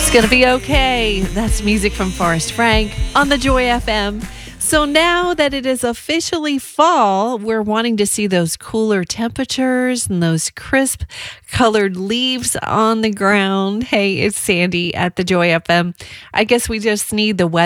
It's gonna be okay. That's music from Forrest Frank on the Joy FM. So now that it is officially fall, we're wanting to see those cooler temperatures and those crisp colored leaves on the ground. Hey, it's Sandy at the Joy FM. I guess we just need the weather